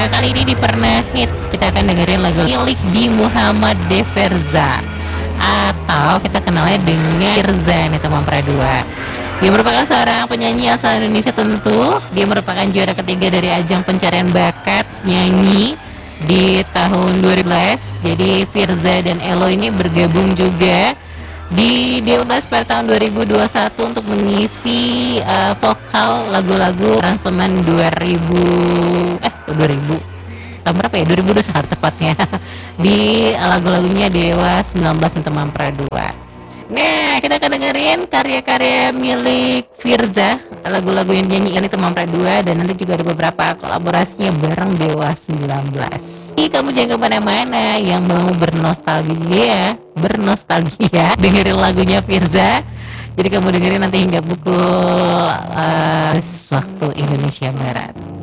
kali ini di Pernah Hits kita akan dengerin lagu milik di Muhammad Deverza, atau kita kenalnya dengan Firza nih teman Pradua. Dia merupakan seorang penyanyi asal Indonesia tentu. Dia merupakan juara ketiga dari ajang pencarian bakat nyanyi di tahun 2012. Jadi Firza dan Elo ini bergabung juga di D11 pada tahun 2021 untuk mengisi vokal lagu-lagu aransemen 2000 tahun berapa ya, 2021 tepatnya di lagu-lagunya Dewa 19 dan teman Pradua. Nah, kita akan dengerin karya-karya milik Firza, lagu-lagu yang dinyanyiin itu Teman Pradua, dan nanti juga ada beberapa kolaborasinya bareng Dewa 19. Jadi kamu jangan kemana-mana, yang mau bernostalgia dengerin lagunya Firza. Jadi kamu dengerin nanti hingga pukul waktu Indonesia Barat.